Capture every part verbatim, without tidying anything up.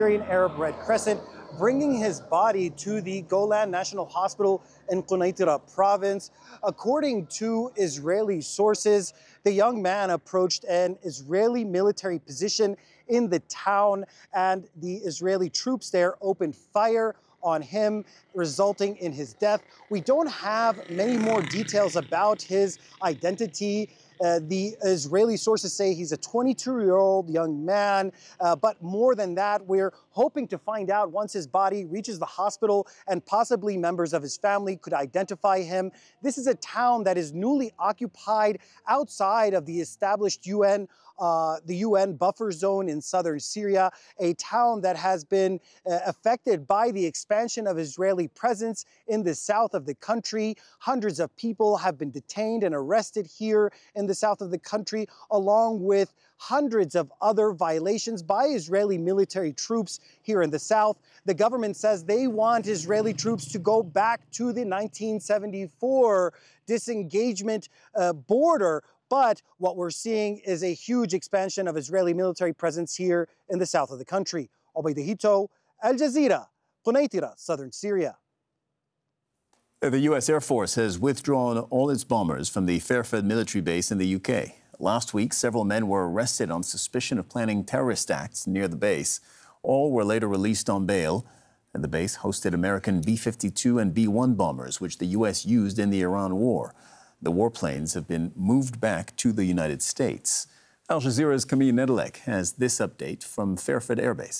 Syrian Arab Red Crescent, bringing his body to the Golan National Hospital in Quneitra province. According to Israeli sources, the young man approached an Israeli military position in the town, and the Israeli troops there opened fire on him, resulting in his death. We don't have many more details about his identity. Uh, the Israeli sources say he's a twenty-two-year-old young man, uh, but more than that, we're hoping to find out once his body reaches the hospital and possibly members of his family could identify him. This is a town that is newly occupied outside of the established U N Uh, the U N buffer zone in southern Syria, a town that has been uh, affected by the expansion of Israeli presence in the south of the country. Hundreds of people have been detained and arrested here in the south of the country, along with hundreds of other violations by Israeli military troops here in the south. The government says they want Israeli troops to go back to the nineteen seventy-four disengagement uh, border. But what we're seeing is a huge expansion of Israeli military presence here in the south of the country. Obaid Hito, Al Jazeera, Quneitra, southern Syria. The U S Air Force has withdrawn all its bombers from the Fairfield military base in the U K. Last week, several men were arrested on suspicion of planning terrorist acts near the base. All were later released on bail. And the base hosted American B fifty-two and B one bombers, which the U S used in the Iran war. The warplanes have been moved back to the United States. Al Jazeera's Camille Nedelec has this update from Fairfield Air Base.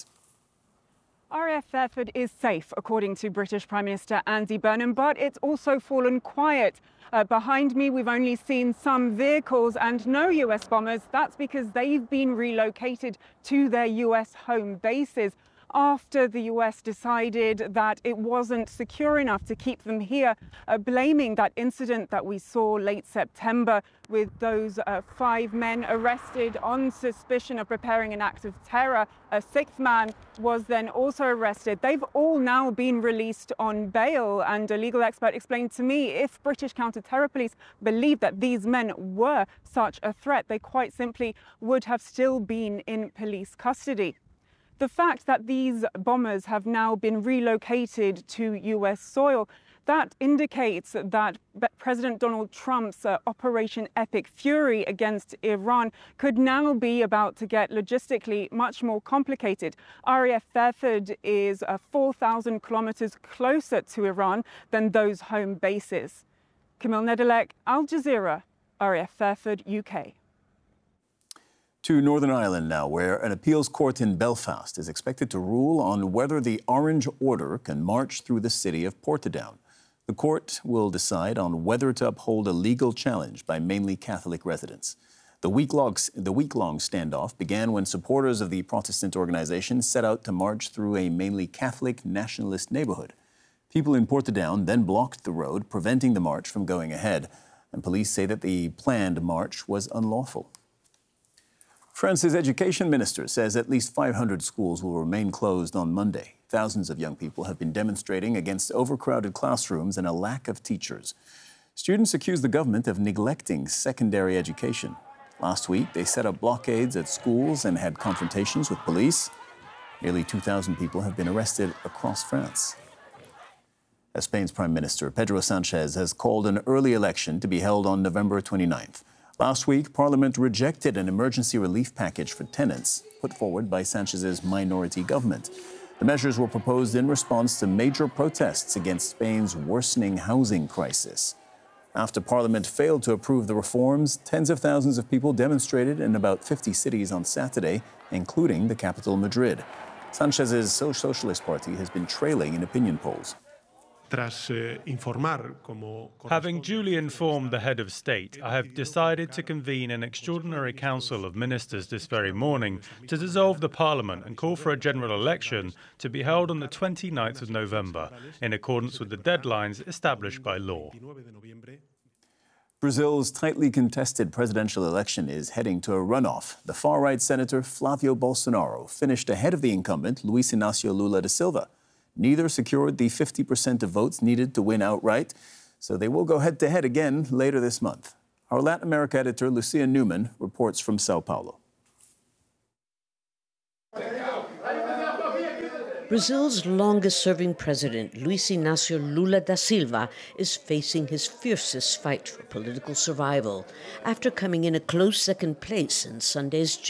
R A F Fairfield is safe, according to British Prime Minister Andy Burnham, but it's also fallen quiet. Uh, behind me, we've only seen some vehicles and no U S bombers. That's because they've been relocated to their U S home bases after the U S decided that it wasn't secure enough to keep them here, uh, blaming that incident that we saw late September with those uh, five men arrested on suspicion of preparing an act of terror. A sixth man was then also arrested. They've all now been released on bail, and a legal expert explained to me if British counter-terror police believed that these men were such a threat, they quite simply would have still been in police custody. The fact that these bombers have now been relocated to U S soil, that indicates that President Donald Trump's uh, Operation Epic Fury against Iran could now be about to get logistically much more complicated. R A F Fairfield is uh, four thousand kilometers closer to Iran than those home bases. Camille Nedelec, Al Jazeera, R A F Fairfield, U K. To Northern Ireland now, where an appeals court in Belfast is expected to rule on whether the Orange Order can march through the city of Portadown. The court will decide on whether to uphold a legal challenge by mainly Catholic residents. The week-long, the week-long standoff began when supporters of the Protestant organization set out to march through a mainly Catholic nationalist neighborhood. People in Portadown then blocked the road, preventing the march from going ahead, and police say that the planned march was unlawful. France's education minister says at least five hundred schools will remain closed on Monday. Thousands of young people have been demonstrating against overcrowded classrooms and a lack of teachers. Students accuse the government of neglecting secondary education. Last week, they set up blockades at schools and had confrontations with police. Nearly two thousand people have been arrested across France. As Spain's Prime Minister Pedro Sánchez has called an early election to be held on November twenty-ninth. Last week, Parliament rejected an emergency relief package for tenants put forward by Sanchez's minority government. The measures were proposed in response to major protests against Spain's worsening housing crisis. After Parliament failed to approve the reforms, tens of thousands of people demonstrated in about fifty cities on Saturday, including the capital, Madrid. Sanchez's Socialist Party has been trailing in opinion polls. Having duly informed the head of state, I have decided to convene an extraordinary council of ministers this very morning to dissolve the parliament and call for a general election to be held on the twenty-ninth of November, in accordance with the deadlines established by law. Brazil's tightly contested presidential election is heading to a runoff. The far-right Senator Flávio Bolsonaro finished ahead of the incumbent Luiz Inácio Lula da Silva. Neither secured the fifty percent of votes needed to win outright, so they will go head-to-head again later this month. Our Latin America editor, Lucia Newman, reports from Sao Paulo. Brazil's longest-serving president, Luiz Inácio Lula da Silva, is facing his fiercest fight for political survival after coming in a close second place in Sunday's